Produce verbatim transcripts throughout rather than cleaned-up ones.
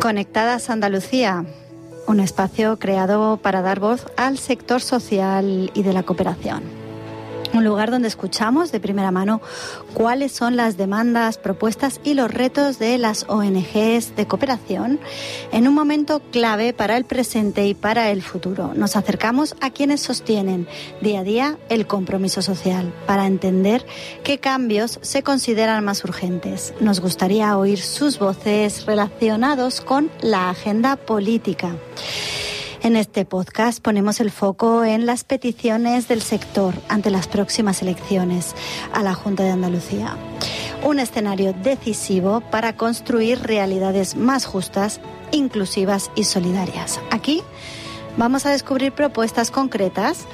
Conectadas Andalucía, un espacio creado para dar voz al sector social y de la cooperación. Un lugar donde escuchamos de primera mano cuáles son las demandas, propuestas y los retos de las O N Ges de cooperación en un momento clave para el presente y para el futuro. Nos acercamos a quienes sostienen día a día el compromiso social para entender qué cambios se consideran más urgentes. Nos gustaría oír sus voces relacionados con la agenda política. En este podcast ponemos el foco en las peticiones del sector ante las próximas elecciones a la Junta de Andalucía. Un escenario decisivo para construir realidades más justas, inclusivas y solidarias. Aquí vamos a descubrir propuestas concretas,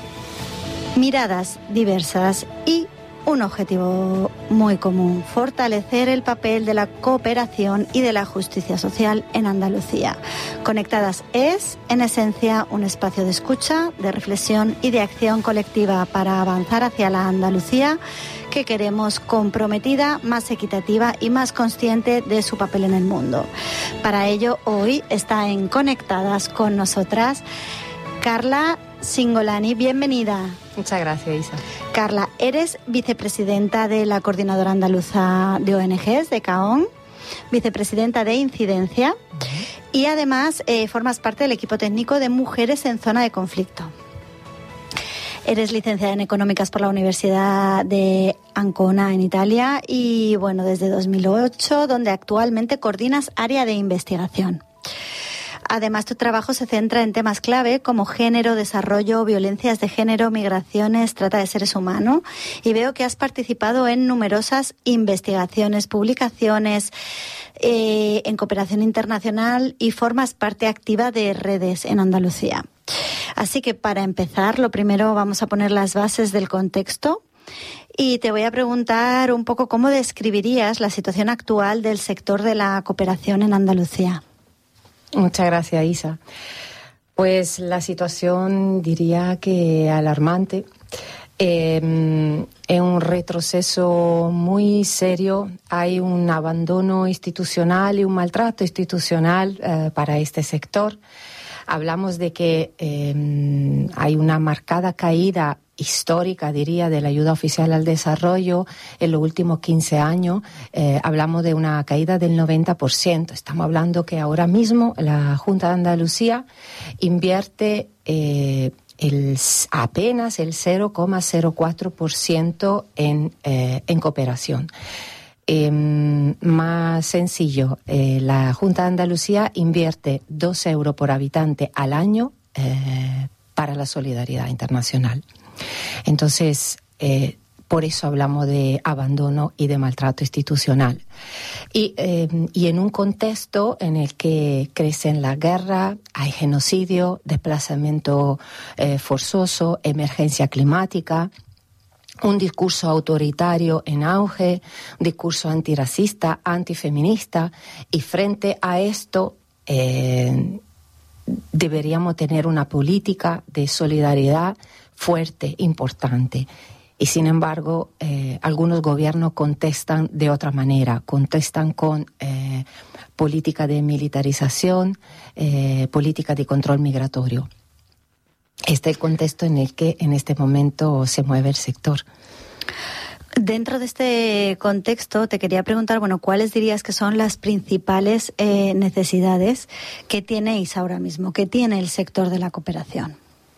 miradas diversas y un objetivo muy común: fortalecer el papel de la cooperación y de la justicia social en Andalucía. Conectadas es, en esencia, un espacio de escucha, de reflexión y de acción colectiva para avanzar hacia la Andalucía que queremos, comprometida, más equitativa y más consciente de su papel en el mundo. Para ello, hoy está en Conectadas con nosotras Carla Singolani. Bienvenida. Muchas gracias, Isa. Carla, eres vicepresidenta de la Coordinadora Andaluza de O N Ges, de CAON, vicepresidenta de Incidencia, uh-huh. y además eh, formas parte del equipo técnico de Mujeres en Zona de Conflicto. Eres licenciada en Económicas por la Universidad de Ancona, en Italia, y bueno, desde dos mil ocho, donde actualmente coordinas área de investigación. Además, tu trabajo se centra en temas clave como género, desarrollo, violencias de género, migraciones, trata de seres humanos. Y veo que has participado en numerosas investigaciones, publicaciones eh, en cooperación internacional y formas parte activa de redes en Andalucía. Así que para empezar, lo primero vamos a poner las bases del contexto. Y te voy a preguntar un poco cómo describirías la situación actual del sector de la cooperación en Andalucía. Muchas gracias, Isa. Pues la situación diría que alarmante. Eh, es un retroceso muy serio. Hay un abandono institucional y un maltrato institucional eh, para este sector. Hablamos de que eh, hay una marcada caída histórica, diría, de la ayuda oficial al desarrollo en los últimos quince años. Eh, hablamos de una caída del noventa por ciento. Estamos hablando que ahora mismo la Junta de Andalucía invierte eh, el, apenas el cero coma cero cuatro por ciento en, eh, en cooperación. Eh, más sencillo, eh, la Junta de Andalucía invierte dos euros por habitante al año eh, para la solidaridad internacional. Entonces, eh, por eso hablamos de abandono y de maltrato institucional. Y, eh, y en un contexto en el que crecen la guerra, hay genocidio, desplazamiento eh, forzoso, emergencia climática, un discurso autoritario en auge, un discurso antirracista, antifeminista, y frente a esto eh, deberíamos tener una política de solidaridad fuerte, importante. Y sin embargo, eh, algunos gobiernos contestan de otra manera, contestan con eh, política de militarización, eh, política de control migratorio. Este es el contexto en el que en este momento se mueve el sector. Dentro de este contexto te quería preguntar, bueno, ¿cuáles dirías que son las principales eh, necesidades que tenéis ahora mismo, que tiene el sector de la cooperación?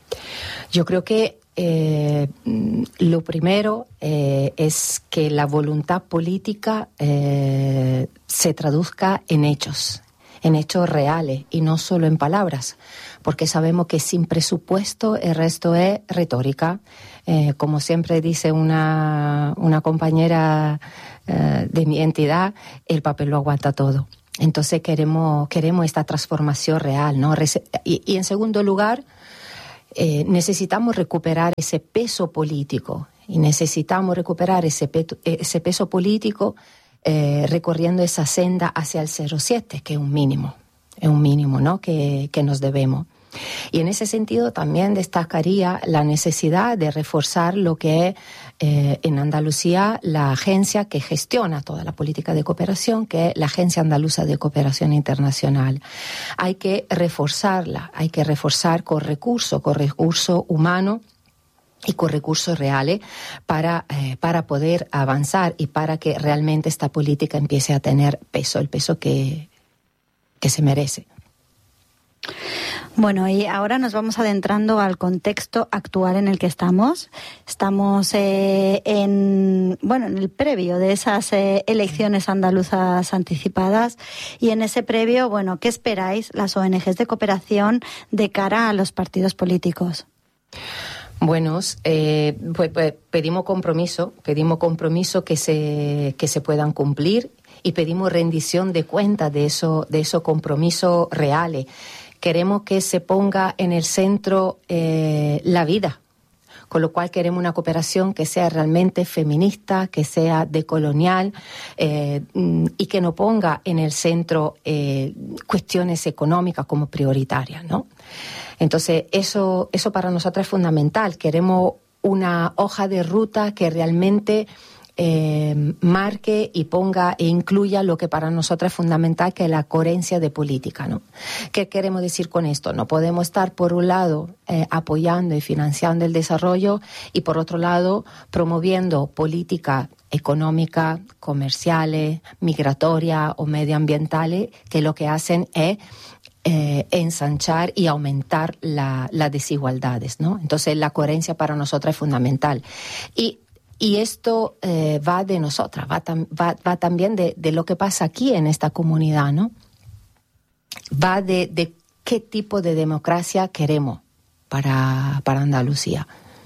Yo creo que eh, lo primero eh, es que la voluntad política eh, se traduzca en hechos, en hechos reales y no solo en palabras, porque sabemos que sin presupuesto el resto es retórica. Eh, como siempre dice una, una compañera eh, de mi entidad, el papel lo aguanta todo. Entonces queremos, queremos esta transformación real, ¿no? Y, y en segundo lugar, eh, necesitamos recuperar ese peso político y necesitamos recuperar ese, pe- ese peso político eh, recorriendo esa senda hacia el cero coma siete, que es un mínimo, es un mínimo, ¿no? que, que nos debemos. Y en ese sentido también destacaría la necesidad de reforzar lo que es eh, en Andalucía la agencia que gestiona toda la política de cooperación, que es la Agencia Andaluza de Cooperación Internacional. Hay que reforzarla, hay que reforzar con recursos, con recursos humanos y con recursos reales para, eh, para poder avanzar y para que realmente esta política empiece a tener peso, el peso que, que se merece. Bueno, y ahora nos vamos adentrando al contexto actual en el que estamos. Estamos eh, en, bueno, en el previo de esas eh, elecciones andaluzas anticipadas, y en ese previo, bueno, ¿qué esperáis las O N Ges de cooperación de cara a los partidos políticos? Bueno, eh, pues, pues pedimos compromiso, pedimos compromiso que se que se puedan cumplir, y pedimos rendición de cuentas de eso, de esos compromisos reales. Queremos que se ponga en el centro eh, la vida, con lo cual queremos una cooperación que sea realmente feminista, que sea decolonial eh, y que no ponga en el centro eh, cuestiones económicas como prioritarias, ¿no? Entonces, eso, eso para nosotros es fundamental. Queremos una hoja de ruta que realmente Eh, marque y ponga e incluya lo que para nosotros es fundamental, que es la coherencia de política, ¿no? ¿Qué queremos decir con esto? No podemos estar, por un lado, eh, apoyando y financiando el desarrollo, y por otro lado, promoviendo políticas económicas, comerciales, migratorias o medioambientales, que lo que hacen es Eh, ensanchar y aumentar la, las desigualdades, ¿no? Entonces, la coherencia para nosotros es fundamental. Y Y esto eh, va de nosotras, va, tam, va, va también de, de lo que pasa aquí en esta comunidad, ¿no? Va de, de qué tipo de democracia queremos para, para Andalucía.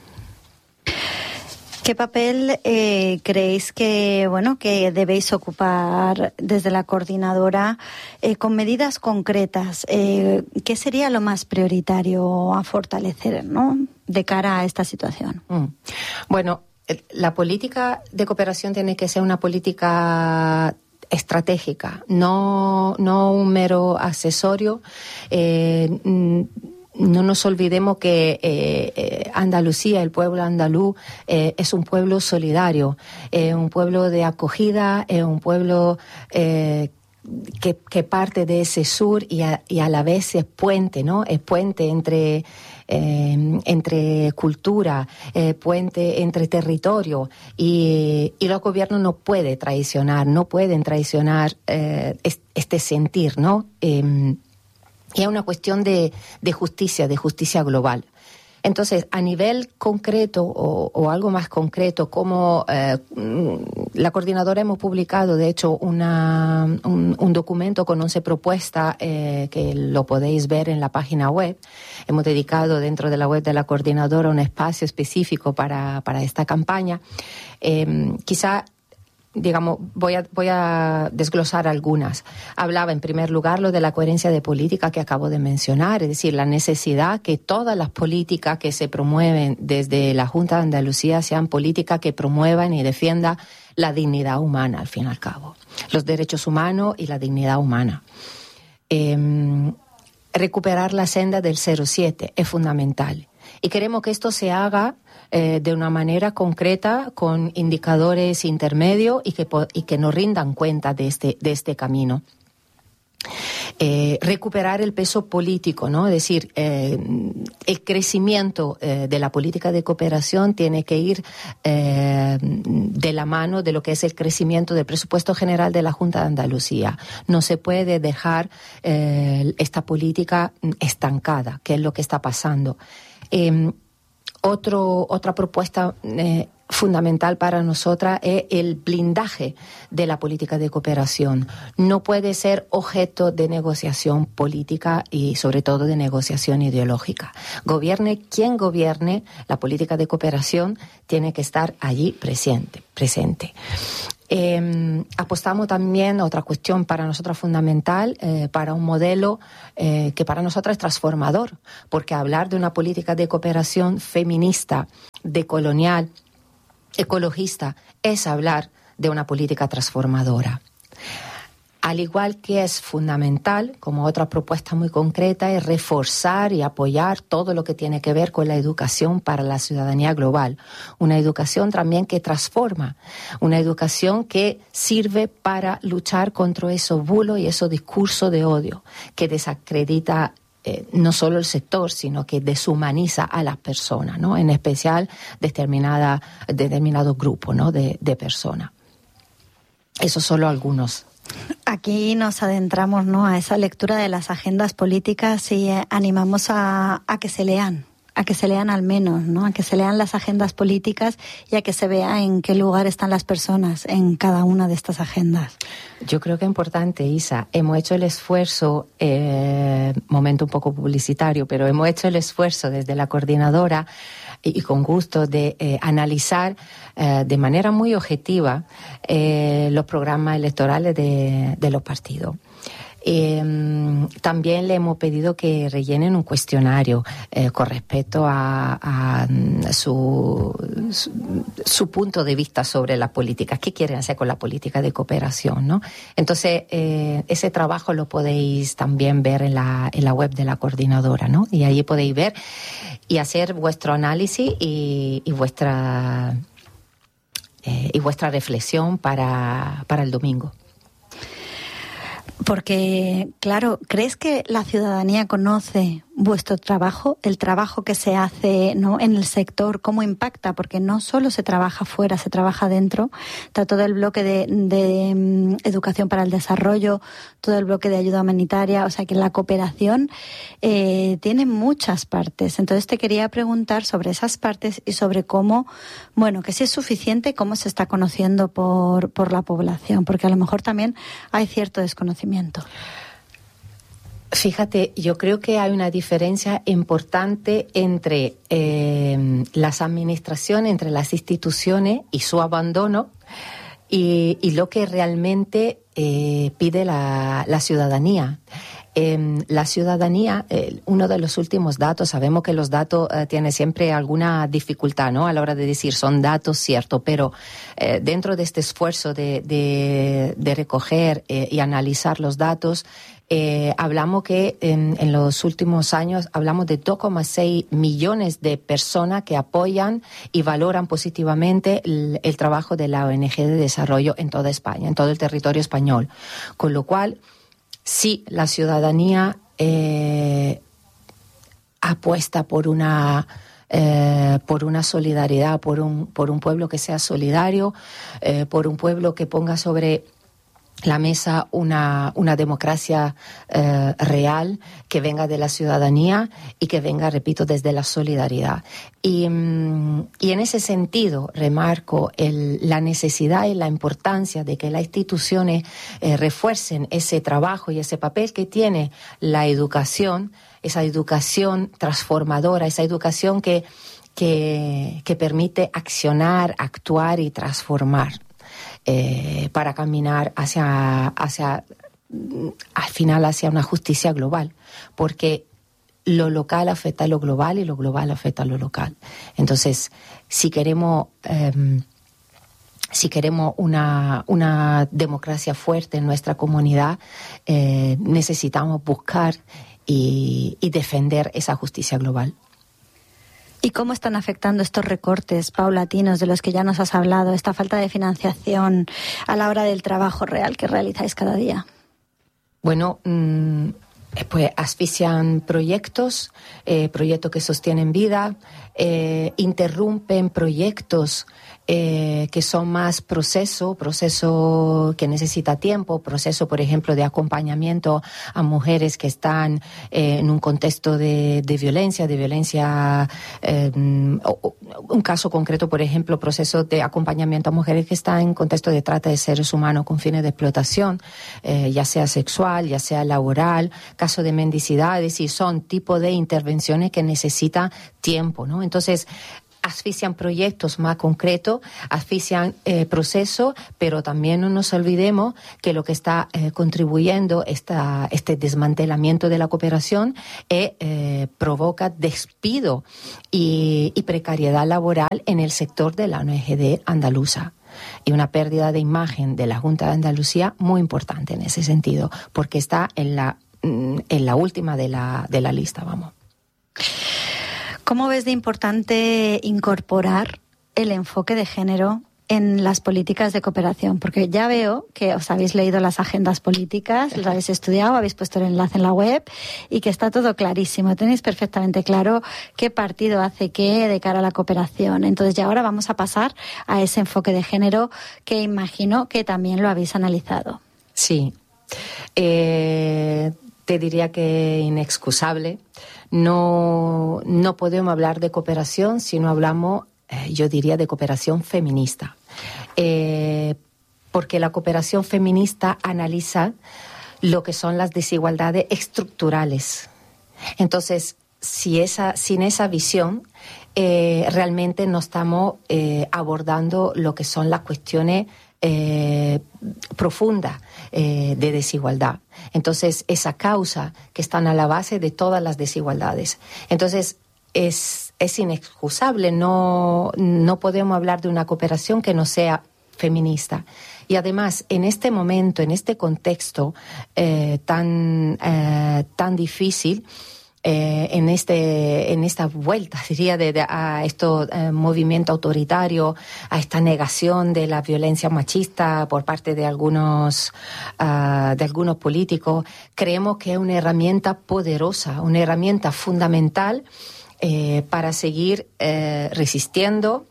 ¿Qué papel eh, creéis que, bueno, que debéis ocupar desde la coordinadora eh, con medidas concretas? Eh, ¿Qué sería lo más prioritario a fortalecer, ¿no?, de cara a esta situación? Mm. Bueno, la política de cooperación tiene que ser una política estratégica, no, no un mero accesorio. Eh, no nos olvidemos que eh, Andalucía, el pueblo andaluz, eh, es un pueblo solidario, es eh, un pueblo de acogida, es un pueblo eh, que, que parte de ese sur y a, y a la vez es puente, ¿no? Es puente entre Eh, entre cultura, eh, puente entre territorio, y, y los gobiernos no pueden traicionar, no pueden traicionar eh, este sentir, ¿no? Eh, y es una cuestión de, de justicia, de justicia global. Entonces, a nivel concreto o, o algo más concreto, como eh, la coordinadora hemos publicado, de hecho, una, un, un documento con once propuestas eh, que lo podéis ver en la página web. Hemos dedicado dentro de la web de la coordinadora un espacio específico para, para esta campaña. Eh, quizá digamos, voy a, voy a desglosar algunas. Hablaba en primer lugar lo de la coherencia de política que acabo de mencionar, es decir, la necesidad que todas las políticas que se promueven desde la Junta de Andalucía sean políticas que promuevan y defiendan la dignidad humana, al fin y al cabo, los derechos humanos y la dignidad humana. Eh, recuperar la senda del cero siete es fundamental. Y queremos que esto se haga eh, de una manera concreta, con indicadores intermedios y que, y que nos rindan cuenta de este, de este camino. Eh, recuperar el peso político, ¿no? Es decir, eh, el crecimiento eh, de la política de cooperación tiene que ir eh, de la mano de lo que es el crecimiento del presupuesto general de la Junta de Andalucía. No se puede dejar eh, esta política estancada, que es lo que está pasando. Eh, otro, otra propuesta eh, fundamental para nosotras es el blindaje de la política de cooperación. No puede ser objeto de negociación política y sobre todo de negociación ideológica. Gobierne quien gobierne, la política de cooperación tiene que estar allí presente. presente. Eh, apostamos también a otra cuestión para nosotros fundamental, eh, para un modelo eh, que para nosotros es transformador, porque hablar de una política de cooperación feminista, decolonial, ecologista, es hablar de una política transformadora. Al igual que es fundamental, como otra propuesta muy concreta, es reforzar y apoyar todo lo que tiene que ver con la educación para la ciudadanía global. Una educación también que transforma, una educación que sirve para luchar contra esos bulos y esos discursos de odio que desacredita eh, no solo el sector, sino que deshumaniza a las personas, ¿no? En especial determinada, determinados grupos, ¿no? de, de personas. Esos solo algunos. Aquí nos adentramos, ¿no?, a esa lectura de las agendas políticas y eh, animamos a, a que se lean, a que se lean al menos, ¿no?, a que se lean las agendas políticas y a que se vea en qué lugar están las personas en cada una de estas agendas. Yo creo que es importante, Isa. Hemos hecho el esfuerzo, eh, momento un poco publicitario, pero hemos hecho el esfuerzo desde la coordinadora y con gusto de eh, analizar eh, de manera muy objetiva eh, los programas electorales de, de los partidos. Eh, también le hemos pedido que rellenen un cuestionario eh, con respecto a, a su, su, su punto de vista sobre la política. ¿Qué quieren hacer con la política de cooperación, ¿no? Entonces, eh, ese trabajo lo podéis también ver en la, en la web de la coordinadora, ¿no? Y ahí podéis ver y hacer vuestro análisis y, y vuestra eh, y vuestra reflexión para, para el domingo. Porque, claro, ¿crees que la ciudadanía conoce vuestro trabajo, el trabajo que se hace, ¿no?, en el sector, cómo impacta? Porque no solo se trabaja fuera, se trabaja dentro. Está todo el bloque de, de um, educación para el desarrollo, todo el bloque de ayuda humanitaria, o sea que la cooperación eh, tiene muchas partes. Entonces te quería preguntar sobre esas partes y sobre cómo, bueno, que si es suficiente, cómo se está conociendo por, por la población, porque a lo mejor también hay cierto desconocimiento. Fíjate, yo creo que hay una diferencia importante entre eh, las administraciones, entre las instituciones y su abandono y, y lo que realmente eh, pide la, la ciudadanía. Eh, la ciudadanía, eh, uno de los últimos datos, sabemos que los datos eh, tienen siempre alguna dificultad, ¿no?, a la hora de decir son datos, cierto, pero eh, dentro de este esfuerzo de, de, de recoger eh, y analizar los datos, Eh, hablamos que en, en los últimos años hablamos de dos coma seis millones de personas que apoyan y valoran positivamente el, el trabajo de la O N G de desarrollo en toda España, en todo el territorio español. Con lo cual, sí, la ciudadanía eh, apuesta por una Eh, por una solidaridad, por un, por un pueblo que sea solidario, eh, por un pueblo que ponga sobre la mesa una, una democracia eh, real, que venga de la ciudadanía y que venga, repito, desde la solidaridad. Y, y en ese sentido remarco el, la necesidad y la importancia de que las instituciones eh, refuercen ese trabajo y ese papel que tiene la educación, esa educación transformadora, esa educación que, que, que permite accionar, actuar y transformar. Eh, para caminar hacia, hacia, al final, hacia una justicia global, porque lo local afecta a lo global y lo global afecta a lo local. Entonces, si queremos, eh, si queremos una, una democracia fuerte en nuestra comunidad, eh, necesitamos buscar y, y defender esa justicia global. ¿Y cómo están afectando estos recortes paulatinos de los que ya nos has hablado, esta falta de financiación a la hora del trabajo real que realizáis cada día? Bueno, mmm, pues asfixian proyectos, eh, proyectos que sostienen vida, eh, interrumpen proyectos eh, que son más proceso, proceso que necesita tiempo, proceso, por ejemplo, de acompañamiento a mujeres que están eh, en un contexto de, de violencia, de violencia, eh, un caso concreto, por ejemplo, proceso de acompañamiento a mujeres que están en contexto de trata de seres humanos con fines de explotación, eh, ya sea sexual, ya sea laboral, caso de mendicidad, es decir, son tipo de intervenciones que necesitan tiempo, ¿no? Entonces, asfixian proyectos más concretos, asfixian eh, procesos, pero también no nos olvidemos que lo que está eh, contribuyendo esta, este desmantelamiento de la cooperación es, eh, provoca despido y, y precariedad laboral en el sector de la O N G D andaluza. y una pérdida de imagen de la Junta de Andalucía muy importante en ese sentido, porque está en la, en la última de la, de la lista, vamos. ¿Cómo ves de importante incorporar el enfoque de género en las políticas de cooperación? Porque ya veo que os habéis leído las agendas políticas, las habéis estudiado, habéis puesto el enlace en la web y que está todo clarísimo. Tenéis perfectamente claro qué partido hace qué de cara a la cooperación. Entonces ya ahora vamos a pasar a ese enfoque de género que imagino que también lo habéis analizado. Sí. Eh, te diría que inexcusable. No, no podemos hablar de cooperación si no hablamos, eh, yo diría, de cooperación feminista. Eh, porque la cooperación feminista analiza lo que son las desigualdades estructurales. Entonces, si esa, sin esa visión, eh, realmente no estamos eh, abordando lo que son las cuestiones eh, profundas eh, de desigualdad. Entonces, esa causa que están a la base de todas las desigualdades. Entonces, es, es inexcusable, no, no podemos hablar de una cooperación que no sea feminista. Y además, en este momento, en este contexto eh, tan, eh, tan difícil, eh, en, este, en esta vuelta, diría, de, de, a este eh, movimiento autoritario, a esta negación de la violencia machista por parte de algunos, uh, de algunos políticos, creemos que es una herramienta poderosa, una herramienta fundamental eh, para seguir eh, resistiendo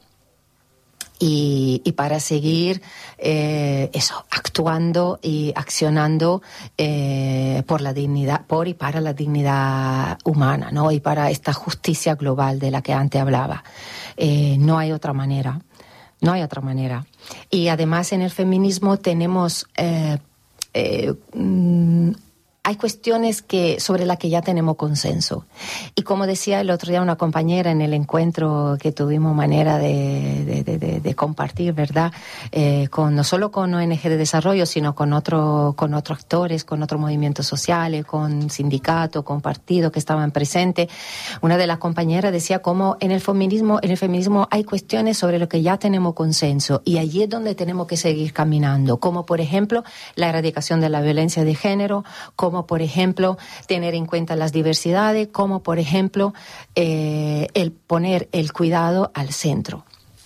Y, y para seguir eh, eso, actuando y accionando eh, por la dignidad, por y para la dignidad humana, ¿no? Y para esta justicia global de la que antes hablaba. Eh, no hay otra manera, no hay otra manera. Y además en el feminismo tenemos eh, eh, mm, hay cuestiones que, sobre las que ya tenemos consenso. Y como decía el otro día una compañera en el encuentro que tuvimos manera de, de, de, de, de compartir, ¿verdad? Eh, con, no solo con O N G de desarrollo, sino con, otro, con otros actores, con otros movimientos sociales, con sindicatos, con partidos que estaban presentes. Una de las compañeras decía cómo en el feminismo, en el feminismo hay cuestiones sobre lo que ya tenemos consenso y allí es donde tenemos que seguir caminando, como por ejemplo la erradicación de la violencia de género, como como por ejemplo tener en cuenta las diversidades, como por ejemplo eh, el poner el cuidado al centro.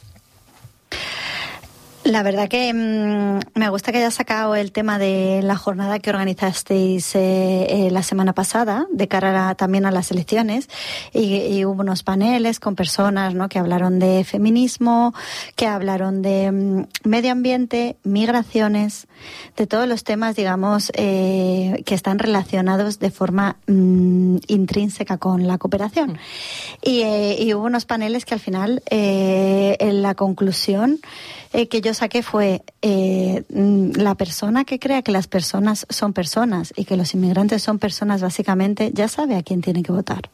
La verdad que mmm, me gusta que hayas sacado el tema de la jornada que organizasteis eh, eh, la semana pasada, de cara a, también a las elecciones, y, y hubo unos paneles con personas, ¿no?, que hablaron de feminismo, que hablaron de mmm, medio ambiente, migraciones, de todos los temas, digamos, eh, que están relacionados de forma mmm, intrínseca con la cooperación. Y, eh, y hubo unos paneles que al final, eh, en la conclusión, Eh, que yo saqué fue eh, la persona que crea que las personas son personas y que los inmigrantes son personas, básicamente ya sabe a quién tiene que votar.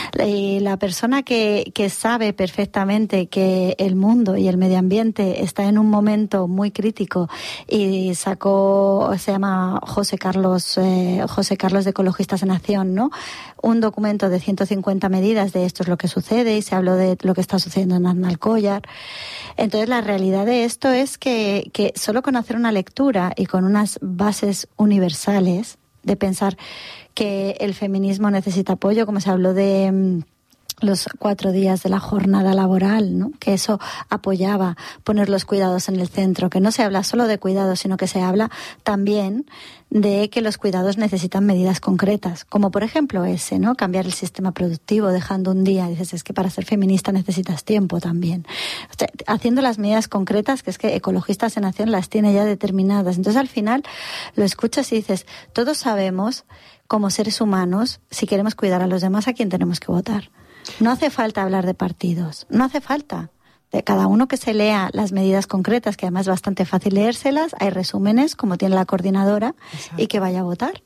Y la persona que, que sabe perfectamente que el mundo y el medio ambiente está en un momento muy crítico y sacó, se llama José Carlos eh, José Carlos de Ecologistas en Acción, ¿no?, un documento de ciento cincuenta medidas de esto es lo que sucede, y se habló de lo que está sucediendo en Aznalcóllar. Entonces la realidad de esto es que, que solo con hacer una lectura y con unas bases universales de pensar que el feminismo necesita apoyo, como se habló de mmm, los cuatro días de la jornada laboral, ¿no?, que eso apoyaba poner los cuidados en el centro, que no se habla solo de cuidados, sino que se habla también de que los cuidados necesitan medidas concretas, como por ejemplo ese, ¿no?, cambiar el sistema productivo dejando un día. Dices, es que para ser feminista necesitas tiempo también. O sea, haciendo las medidas concretas, que es que Ecologistas en Acción las tiene ya determinadas. Entonces al final lo escuchas y dices, todos sabemos como seres humanos, si queremos cuidar a los demás, a quién tenemos que votar. No hace falta hablar de partidos, no hace falta. De cada uno que se lea las medidas concretas, que además es bastante fácil leérselas, hay resúmenes, como tiene la coordinadora, exacto, y que vaya a votar.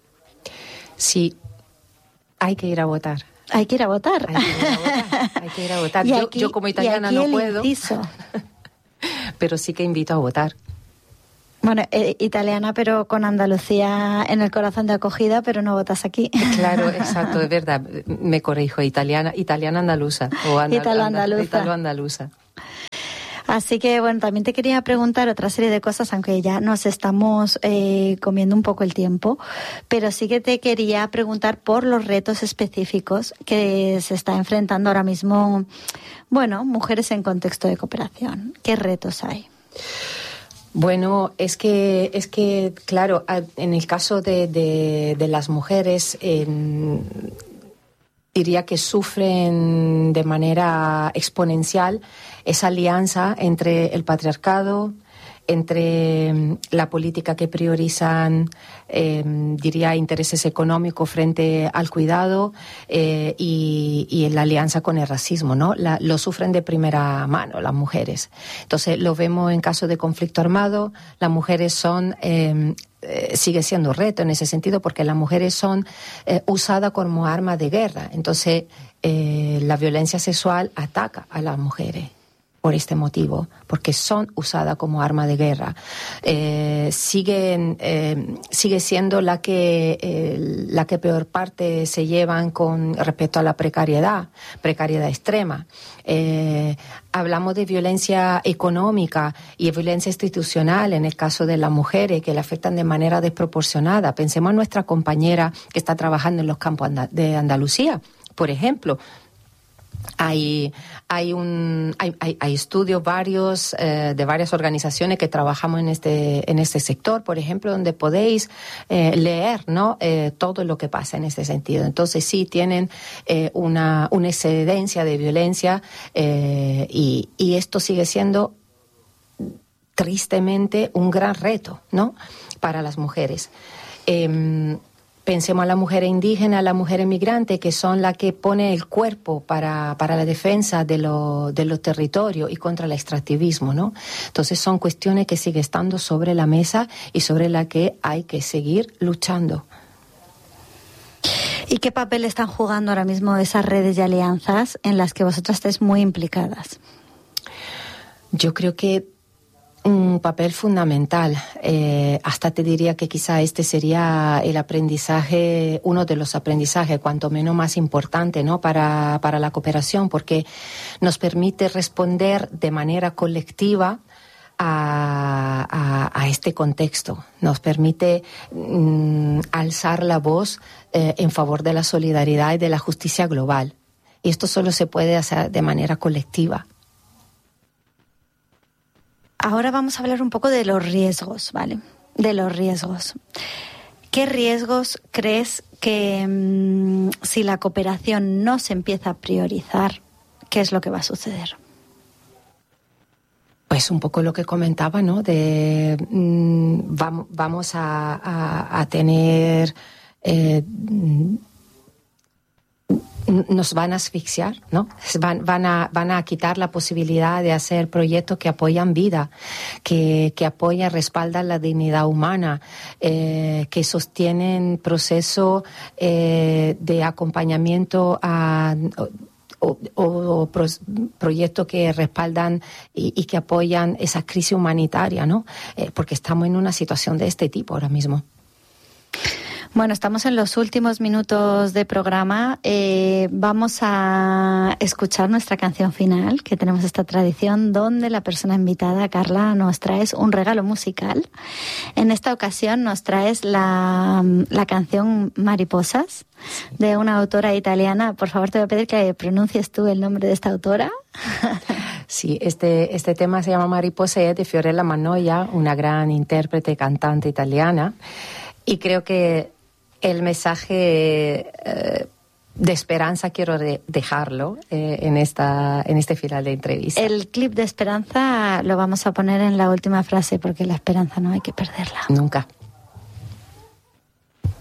Sí, hay que ir a votar. Hay que ir a votar. Hay que ir a votar. Hay que ir a votar. Yo, aquí, yo como italiana no puedo, inciso. Pero sí que invito a votar. Bueno, eh, italiana, pero con Andalucía en el corazón de acogida, pero no votas aquí. Claro, exacto, es verdad. Me corrijo, italiana, italiana andaluza o andal, italo-andaluza. Italo-andaluza. Así que, bueno, también te quería preguntar otra serie de cosas, aunque ya nos estamos eh, comiendo un poco el tiempo, pero sí que te quería preguntar por los retos específicos que se está enfrentando ahora mismo, bueno, mujeres en contexto de cooperación. ¿Qué retos hay? Bueno, es que, es que claro, en el caso de, de, de las mujeres, en, diría que sufren de manera exponencial esa alianza entre el patriarcado, entre la política que priorizan, eh, diría, intereses económicos frente al cuidado eh, y, y la alianza con el racismo, ¿no? La, lo sufren de primera mano las mujeres. Entonces, lo vemos en caso de conflicto armado, las mujeres son... Eh, Eh, sigue siendo un reto en ese sentido porque las mujeres son eh, usadas como arma de guerra. Entonces, eh, la violencia sexual ataca a las mujeres por este motivo, porque son usadas como arma de guerra. Eh, siguen, eh, sigue siendo la que, eh, la que peor parte se llevan con respecto a la precariedad, precariedad extrema. Eh, hablamos de violencia económica y violencia institucional en el caso de las mujeres que le afectan de manera desproporcionada. Pensemos en nuestra compañera que está trabajando en los campos de Andalucía, por ejemplo. Hay, hay, un, hay, hay, hay estudios varios eh, de varias organizaciones que trabajamos en este, en este sector, por ejemplo, donde podéis eh, leer, ¿no? eh, todo lo que pasa en este sentido. Entonces sí tienen eh, una, una excedencia de violencia eh, y, y esto sigue siendo tristemente un gran reto, ¿no? Para las mujeres. Eh, Pensemos a la mujer indígena, a la mujer migrante, que son las que pone el cuerpo para, para la defensa de, lo, de los territorios y contra el extractivismo, ¿no? Entonces son cuestiones que siguen estando sobre la mesa y sobre las que hay que seguir luchando. ¿Y qué papel están jugando ahora mismo esas redes y alianzas en las que vosotras estáis muy implicadas? Yo creo que un papel fundamental. Eh, hasta te diría que quizá este sería el aprendizaje, uno de los aprendizajes, cuanto menos más importante, ¿no? Para, para la cooperación, porque nos permite responder de manera colectiva a, a, a este contexto. Nos permite mm, alzar la voz eh, en favor de la solidaridad y de la justicia global. Y esto solo se puede hacer de manera colectiva. Ahora vamos a hablar un poco de los riesgos, ¿vale? De los riesgos. ¿Qué riesgos crees que mmm, si la cooperación no se empieza a priorizar, qué es lo que va a suceder? Pues un poco lo que comentaba, ¿no? De mmm, vamos, vamos a, a, a tener... Eh, nos van a asfixiar, ¿no? Van, van, a, van a quitar la posibilidad de hacer proyectos que apoyan vida, que, que apoyan, respaldan la dignidad humana, eh, que sostienen procesos eh, de acompañamiento a... O, o, o pro, proyectos que respaldan y, y que apoyan esa crisis humanitaria, ¿no? Eh, porque estamos en una situación de este tipo ahora mismo. Bueno, estamos en los últimos minutos de programa. Eh, vamos a escuchar nuestra canción final, que tenemos esta tradición donde la persona invitada, Carla, nos traes un regalo musical. En esta ocasión nos traes la, la canción Mariposas, de una autora italiana. Por favor, te voy a pedir que pronuncies tú el nombre de esta autora. Sí, este, este tema se llama Mariposa y es de Fiorella Mannoia, una gran intérprete, cantante italiana. Y creo que el mensaje eh, de esperanza quiero de dejarlo eh, en, esta, en este final de entrevista. El clip de esperanza lo vamos a poner en la última frase porque la esperanza no hay que perderla. Nunca.